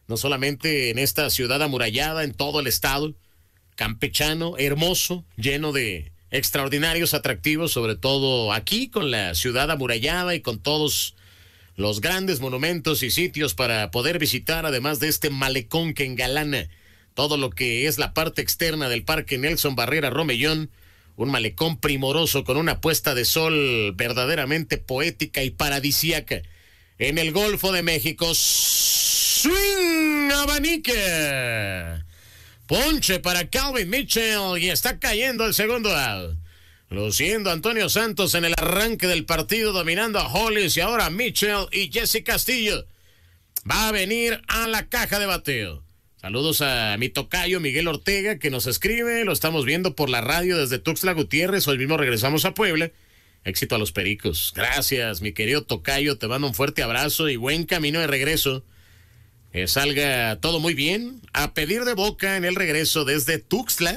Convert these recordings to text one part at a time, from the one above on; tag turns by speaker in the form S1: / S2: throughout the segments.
S1: no solamente en esta ciudad amurallada, en todo el estado, campechano, hermoso, lleno de extraordinarios atractivos, sobre todo aquí con la ciudad amurallada y con todos los grandes monumentos y sitios para poder visitar, además de este malecón que engalana todo lo que es la parte externa del Parque Nelson Barrera Romellón, un malecón primoroso con una puesta de sol verdaderamente poética y paradisíaca. En el Golfo de México, swing abanique. Ponche para Calvin Mitchell y está cayendo el segundo out. Luciendo Antonio Santos en el arranque del partido, dominando a Hollis y ahora Mitchell y Jesse Castillo. Va a venir a la caja de bateo. Saludos a mi tocayo Miguel Ortega, que nos escribe. Lo estamos viendo por la radio desde Tuxtla Gutiérrez. Hoy mismo regresamos a Puebla. Éxito a los Pericos. Gracias, mi querido tocayo. Te mando un fuerte abrazo y buen camino de regreso. Que salga todo muy bien. A pedir de boca en el regreso desde Tuxtla.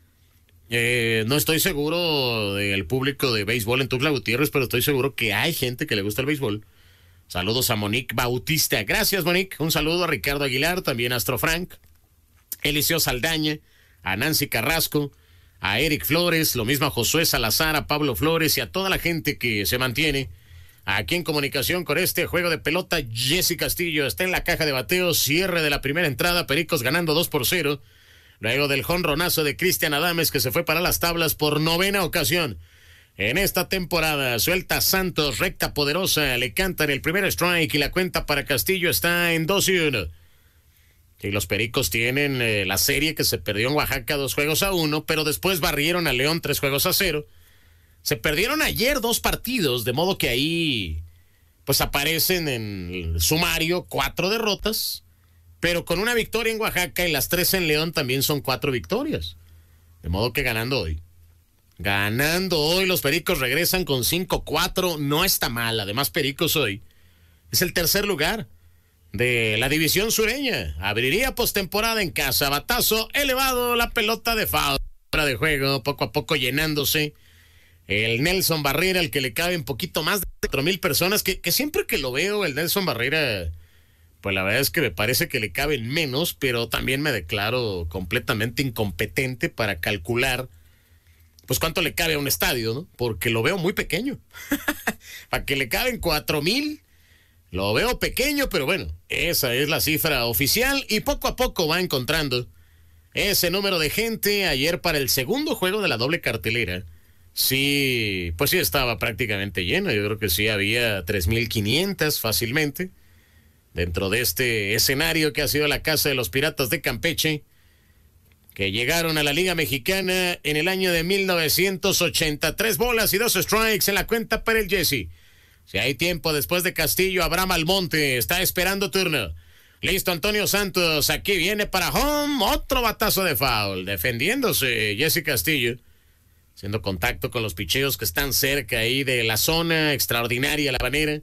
S1: No estoy seguro del público de béisbol en Tuxtla Gutiérrez, pero estoy seguro que hay gente que le gusta el béisbol. Saludos a Monique Bautista. Gracias, Monique. Un saludo a Ricardo Aguilar, también a Astro Frank, Eliseo Saldaña, a Nancy Carrasco, a Eric Flores, lo mismo a Josué Salazar, a Pablo Flores y a toda la gente que se mantiene aquí en comunicación con este juego de pelota. Jesse Castillo está en la caja de bateo, cierre de la primera entrada, Pericos ganando 2-0, luego del jonronazo de Cristian Adames, que se fue para las tablas por 9ª ocasión. En esta temporada, suelta Santos, recta poderosa, le cantan el primer strike y la cuenta para Castillo está en 2-1. Y los Pericos tienen la serie que se perdió en Oaxaca 2-1, pero después barrieron a León 3-0. Se perdieron ayer 2 partidos, de modo que ahí pues aparecen en el sumario 4 derrotas, pero con una victoria en Oaxaca y las 3 en León también son 4 victorias. De modo que ganando hoy, los Pericos regresan con 5-4, no está mal. Además, Pericos hoy es el tercer lugar de la división sureña. Abriría postemporada en casa, batazo elevado, la pelota de foul, fuera de juego, poco a poco llenándose el Nelson Barrera, al que le caben poquito más de 4,000 personas, que siempre que lo veo, el Nelson Barrera, pues la verdad es que me parece que le caben menos, pero también me declaro completamente incompetente para calcular pues cuánto le cabe a un estadio, ¿no? Porque lo veo muy pequeño. Para que le caben 4,000, lo veo pequeño, pero bueno, esa es la cifra oficial y poco a poco va encontrando ese número de gente. Ayer para el segundo juego de la doble cartelera, sí, pues sí estaba prácticamente lleno. Yo creo que sí había 3,500 fácilmente dentro de este escenario que ha sido la casa de los Piratas de Campeche, que llegaron a la Liga Mexicana en el año de 1980. 3 bolas y 2 strikes en la cuenta para el Jesse. Si hay tiempo después de Castillo, Abraham Almonte está esperando turno. Listo, Antonio Santos, aquí viene para home, otro batazo de foul, defendiéndose Jesse Castillo, haciendo contacto con los picheos que están cerca ahí de la zona extraordinaria, la manera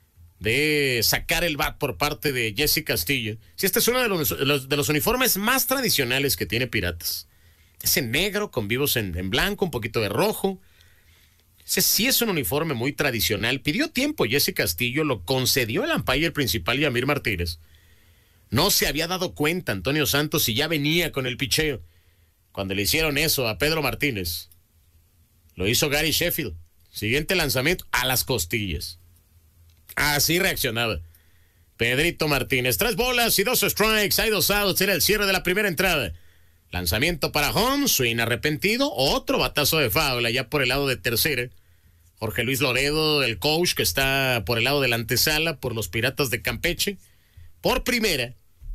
S1: de sacar el bat por parte de Jesse Castillo. Sí, este es uno de los uniformes más tradicionales que tiene Piratas. Ese negro con vivos en blanco, un poquito de rojo. Ese sí es un uniforme muy tradicional. Pidió tiempo Jesse Castillo, lo concedió el umpire principal Yamir Martínez. No se había dado cuenta Antonio Santos y ya venía con el picheo. Cuando le hicieron eso a Pedro Martínez, lo hizo Gary Sheffield. Siguiente lanzamiento a las costillas. Así reaccionaba Pedrito Martínez. 3 bolas y 2 strikes, hay 2 outs, era el cierre de la primera entrada. Lanzamiento para home, swing arrepentido, otro batazo de foul allá por el lado de tercera. Jorge Luis Loredo, el coach que está por el lado de la antesala por los Piratas de Campeche. Por primera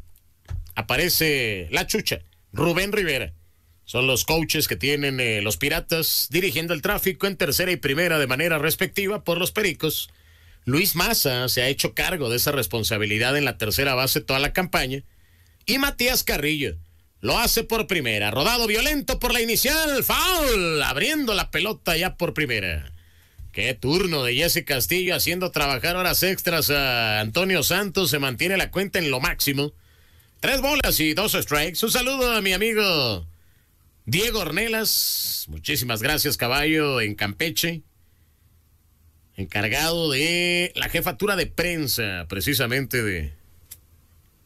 S1: aparece la Chucha, Rubén Rivera. Son los coaches que tienen los Piratas dirigiendo el tráfico en tercera y primera de manera respectiva por los Pericos. Luis Maza se ha hecho cargo de esa responsabilidad en la tercera base toda la campaña. Y Matías Carrillo lo hace por primera. Rodado violento por la inicial. Foul. Abriendo la pelota ya por primera. Qué turno de Jesse Castillo haciendo trabajar horas extras a Antonio Santos. Se mantiene la cuenta en lo máximo. 3 bolas y 2 strikes. Un saludo a mi amigo Diego Ornelas. Muchísimas gracias, caballo, en Campeche. Encargado de la jefatura de prensa, precisamente de